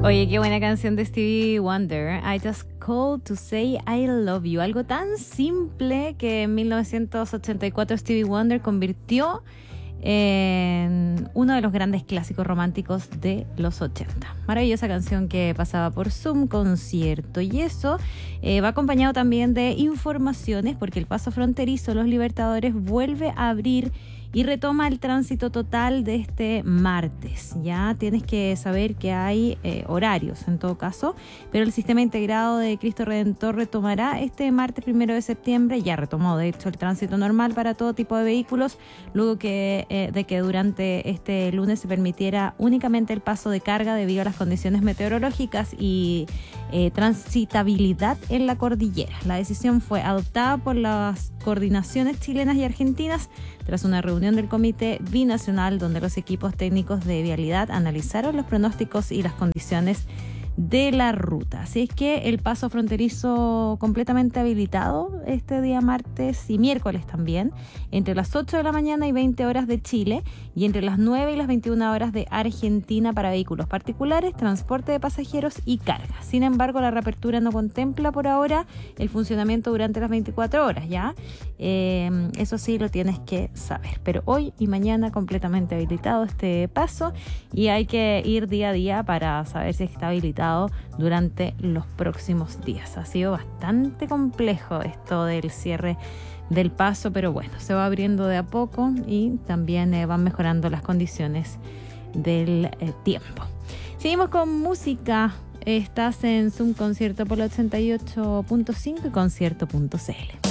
Oye, qué buena canción de Stevie Wonder. I just called to say I love you. Algo tan simple que en 1984 Stevie Wonder convirtió en uno de los grandes clásicos románticos de los 80. Maravillosa canción que pasaba por Zoom concierto. Y eso va acompañado también de informaciones porque el paso fronterizo Los Libertadores vuelve a abrir y retoma el tránsito total de este martes. Ya tienes que saber que hay horarios en todo caso, pero el sistema integrado de Cristo Redentor retomará este martes 1 de septiembre. Ya retomó de hecho el tránsito normal para todo tipo de vehículos, luego de que durante este lunes se permitiera únicamente el paso de carga debido a las condiciones meteorológicas y transitabilidad en la cordillera. La decisión fue adoptada por las coordinaciones chilenas y argentinas tras una reunión del Comité Binacional donde los equipos técnicos de vialidad analizaron los pronósticos y las condiciones de la ruta. Así es que el paso fronterizo completamente habilitado este día martes y miércoles también, entre las 8 de la mañana y 20 horas de Chile y entre las 9 y las 21 horas de Argentina para vehículos particulares, transporte de pasajeros y carga. Sin embargo, la reapertura no contempla por ahora el funcionamiento durante las 24 horas, ¿ya? Eso sí lo tienes que saber. Pero hoy y mañana completamente habilitado este paso y hay que ir día a día para saber si está habilitado durante los próximos días. Ha sido bastante complejo esto del cierre del paso, pero bueno, se va abriendo de a poco y también van mejorando las condiciones del tiempo. Seguimos con música. Estás en Zoom Concierto por el 88.5 y concierto.cl.